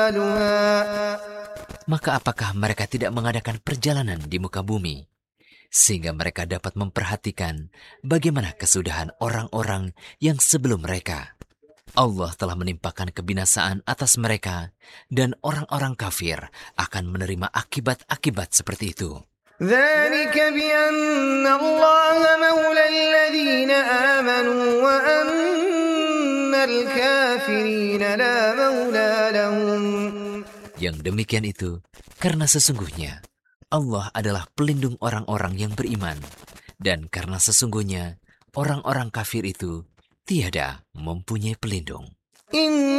Maka apakah mereka tidak mengadakan perjalanan di muka bumi, sehingga mereka dapat memperhatikan bagaimana kesudahan orang-orang yang sebelum mereka? Allah telah menimpakan kebinasaan atas mereka, dan orang-orang kafir akan menerima akibat-akibat seperti itu. ذلك بأن الله مولى الذين آمنوا وأن الكافرين لا مولى لهم. Yang demikian itu karena sesungguhnya Allah adalah pelindung orang-orang yang beriman, dan karena sesungguhnya orang-orang kafir itu tiada mempunyai pelindung.